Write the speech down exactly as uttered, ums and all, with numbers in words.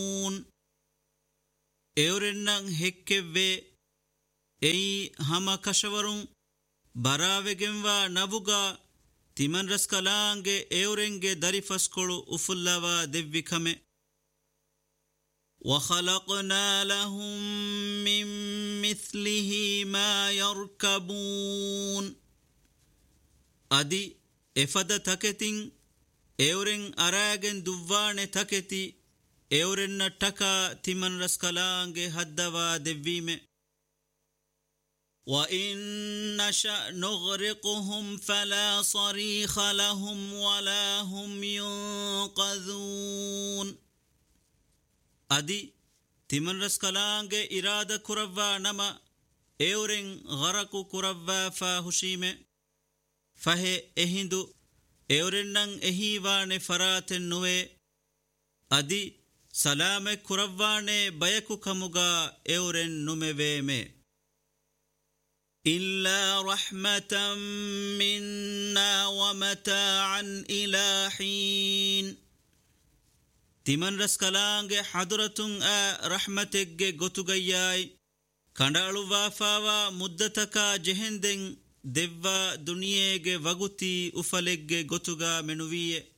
එවරෙන්නම් හෙක්කෙව්වේ එයි හම කෂවරුන් බරාවෙගෙන්වා නබුගා තිමන් රස්කලාන්ගේ එවරෙන්ගේ දරිෆස්කොළු උෆුල්ලවා දෙව්විකමෙ وَخَلَقْنَا لَهُم مِّن مِّثْلِهِ مَا يَرْكَبُونَ අදි එෆද තකෙතින් එවරෙන් අරාගෙන් දුව්වානේ තකෙති එවරෙන්න ටකා තිමන් රස්කලාන්ගේ හද්දවා දෙව්වීමෙ وَإِن نَّشَأْ نُغْرِقْهُمْ فَلَا صَرِيخَ لَهُمْ وَلَا هُمْ يُنقَذُونَ අදි තිමන් රස්කලාන්ගේ ඉරාද කුරව්වා නම එවරෙන් ගරකු කුරව්වා ෆා හුෂීමෙ ෆහෙ එහිඳු එවරෙන්නම් එහිවානේ ෆරාතෙන් නුවේ අදි සලාමෙ කුරව්වානේ බයකු කමුගා එවරෙන් නුමෙවේමේ إِلَّا رَحْمَةً مِنَّا وَمَتَاعًا إِلَى حِينٍ තිමන් රස්කලාන්ගේ හදුරතුන් ආ රහමතෙක්ගේ ගොතුගయ్యాයි කණ්ඩාළු වාෆාවා මුද්දතකා ජෙහෙන්දෙන් දෙව්වා දුනියේගේ වගුති උෆලෙක්ගේ ගොතුගා මෙනුවියේ